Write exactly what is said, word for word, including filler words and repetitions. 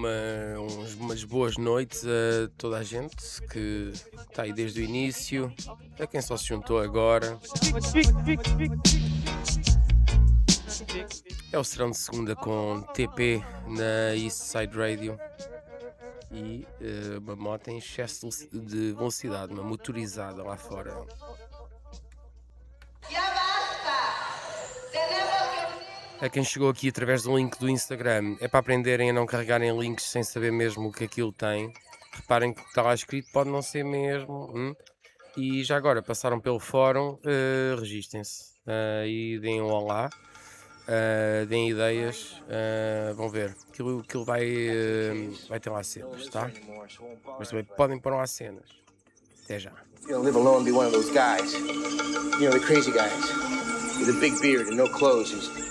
uma, uns- umas boas noites a toda a gente que está aí desde o início, a quem só se juntou agora. É o serão de segunda com T P na East Side Radio e eh, uma moto em excesso de veloci- de velocidade, uma motorizada lá fora. A quem chegou aqui através do link do Instagram, é para aprenderem a não carregarem links sem saber mesmo o que aquilo tem. Reparem que o que está lá escrito pode não ser mesmo. hum? E já agora passaram pelo fórum, eh, registem-se eh, e deem um olá, eh, deem ideias, eh, vão ver. Aquilo, aquilo vai, eh, vai ter lá cenas, tá? Mas também podem pôr lá cenas. Até já. You know, live alone and be one of those guys. You know, the crazy guys with a big beard and no clothes who's